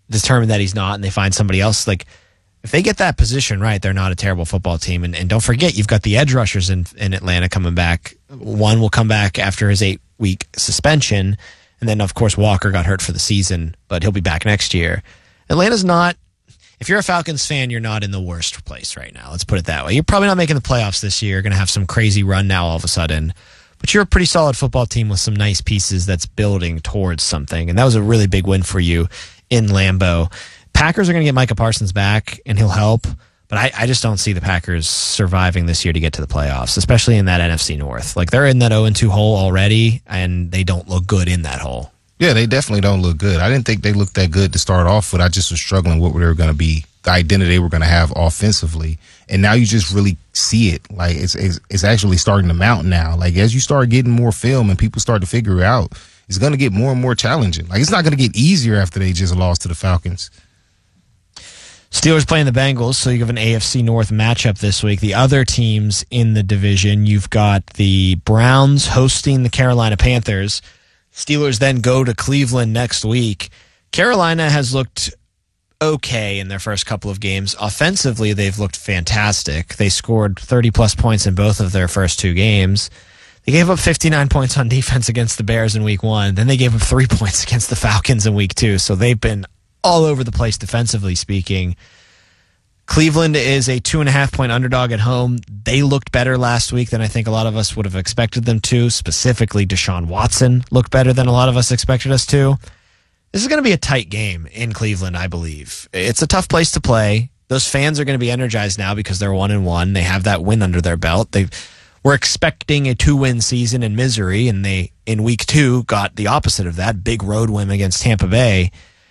determine that he's not and they find somebody else, like if they get that position right, they're not a terrible football team. And don't forget, you've got the edge rushers in Atlanta coming back. One will come back after his 8-week suspension. And then, of course, Walker got hurt for the season, but he'll be back next year. Atlanta's not, if you're a Falcons fan, you're not in the worst place right now. Let's put it that way. You're probably not making the playoffs this year. You're going to have some crazy run now all of a sudden. But you're a pretty solid football team with some nice pieces that's building towards something. And that was a really big win for you in Lambeau. Packers are going to get Micah Parsons back, and he'll help. But I just don't see the Packers surviving this year to get to the playoffs, especially in that NFC North. Like, they're in that 0-2 hole already, and they don't look good in that hole. Yeah, they definitely don't look good. I didn't think they looked that good to start off with. I just was struggling what they were going to be, the identity they were going to have offensively. And now you just really see it. Like, it's actually starting to mount now. Like, as you start getting more film and people start to figure it out, it's going to get more and more challenging. Like, it's not going to get easier after they just lost to the Falcons. Steelers playing the Bengals, so you have an AFC North matchup this week. The other teams in the division, you've got the Browns hosting the Carolina Panthers. Steelers then go to Cleveland next week. Carolina has looked okay in their first couple of games. Offensively, they've looked fantastic. They scored 30-plus points in both of their first two games. They gave up 59 points on defense against the Bears in week 1. Then they gave up 3 points against the Falcons in week 2. So they've been all over the place defensively speaking. Cleveland is a 2.5-point underdog at home. They looked better last week than I think a lot of us would have expected them to. Specifically, Deshaun Watson looked better than a lot of us expected us to. This is going to be a tight game in Cleveland, I believe. It's a tough place to play. Those fans are going to be energized now because they're 1-1. They have that win under their belt. They were expecting a 2-win season in misery, and they, in week 2, got the opposite of that. Big road win against Tampa Bay.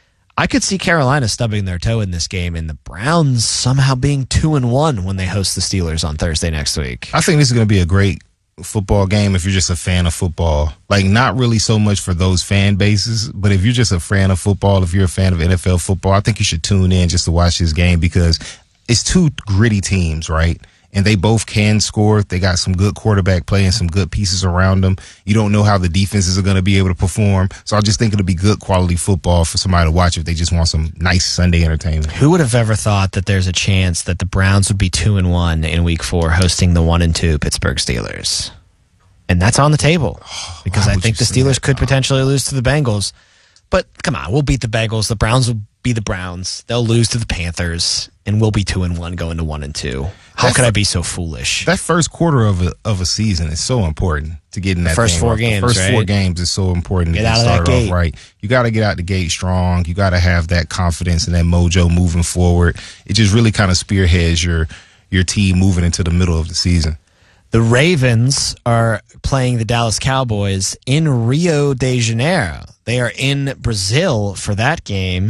I could see Carolina stubbing their toe in this game and the Browns somehow being 2-1 when they host the Steelers on Thursday next week. I think this is going to be a great football game if you're just a fan of football. Like, not really so much for those fan bases, but if you're just a fan of football, if you're a fan of NFL football, I think you should tune in just to watch this game because it's two gritty teams, right? And they both can score. They got some good quarterback play and some good pieces around them. You don't know how the defenses are going to be able to perform. So I just think it'll be good quality football for somebody to watch if they just want some nice Sunday entertainment. Who would have ever thought that there's a chance that the Browns would be 2-1 in week 4 hosting the 1-2 Pittsburgh Steelers? And that's on the table because I think the Steelers could potentially lose to the Bengals. But come on, we'll beat the Bengals. The Browns will be the Browns. They'll lose to the Panthers, and we'll be 2-1 going to 1-2. How could I be so foolish? That first quarter of a season is so important to get in that first 4 games. The first 4 games is so important to get started off right. You got to get out the gate strong. You got to have that confidence and that mojo moving forward. It just really kind of spearheads your team moving into the middle of the season. The Ravens are playing the Dallas Cowboys in Rio de Janeiro. They are in Brazil for that game.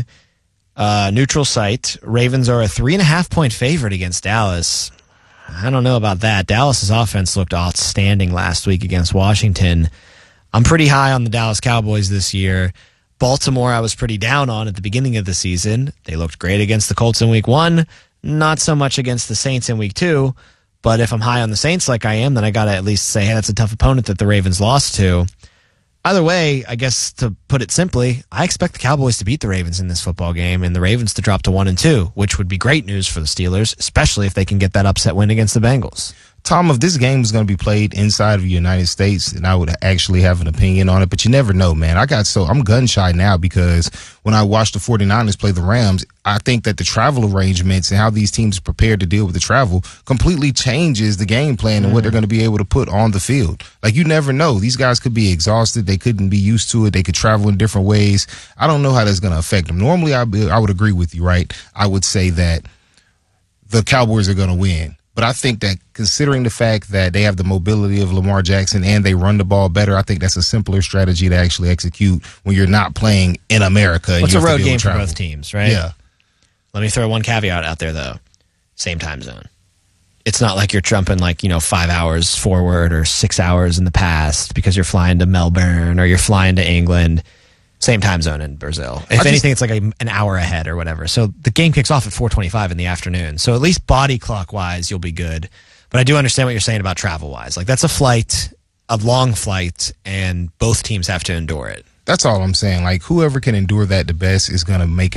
Neutral site. Ravens are a 3.5-point favorite against Dallas. I don't know about that. Dallas's offense looked outstanding last week against Washington. I'm pretty high on the Dallas Cowboys this year. Baltimore I was pretty down on at the beginning of the season. They looked great against the Colts in week 1. Not so much against the Saints in week 2. But if I'm high on the Saints like I am, then I got to at least say, hey, that's a tough opponent that the Ravens lost to. Either way, I guess to put it simply, I expect the Cowboys to beat the Ravens in this football game and the Ravens to drop to 1-2, which would be great news for the Steelers, especially if they can get that upset win against the Bengals. Tom, if this game is going to be played inside of the United States, then I would actually have an opinion on it. But you never know, man. I'm gun shy now because when I watched the 49ers play the Rams, I think that the travel arrangements and how these teams are prepared to deal with the travel completely changes the game plan and what they're going to be able to put on the field. Like, you never know. These guys could be exhausted. They couldn't be used to it. They could travel in different ways. I don't know how that's going to affect them. Normally, I would agree with you, right? I would say that the Cowboys are going to win. But I think that considering the fact that they have the mobility of Lamar Jackson and they run the ball better, I think that's a simpler strategy to actually execute when you're not playing in America. It's a road game for both teams, right? Yeah. Let me throw one caveat out there, though. Same time zone. It's not like you're jumping 5 hours forward or 6 hours in the past because you're flying to Melbourne or you're flying to England. Same time zone in Brazil. If anything, it's like an hour ahead or whatever. So the game kicks off at 4:25 in the afternoon. So at least body clock-wise, you'll be good. But I do understand what you're saying about travel-wise. Like, that's a flight, a long flight, and both teams have to endure it. That's all I'm saying. Like, whoever can endure that the best is going to make